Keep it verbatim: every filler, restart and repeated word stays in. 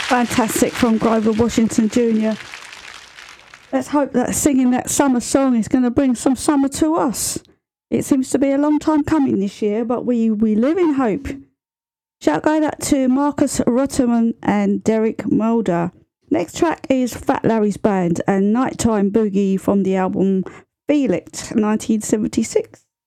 Fantastic from Grover Washington Junior Let's hope that singing that summer song is going to bring some summer to us. It seems to be a long time coming this year, but we, we live in hope. Shout go out to Marcus Rotterman and Derek Mulder. Next track is Fat Larry's Band and Nighttime Boogie from the album Feel It, nineteen seventy-six.